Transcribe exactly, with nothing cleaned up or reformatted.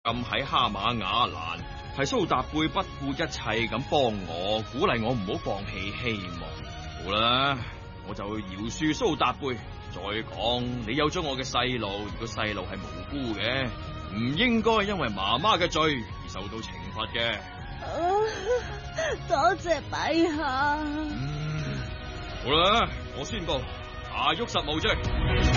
禁喺哈馬雅蘭，係蘇達貝不顧一切咁幫我，鼓勵我唔好放棄希望。好啦，我就饒恕蘇達貝。再講，你有咗我嘅細路，如果細路係無辜嘅，唔應該因為媽媽嘅罪而受到懲罰嘅。 啊，多謝陛下。 嗯，好啦，我宣布，阿沃實無罪。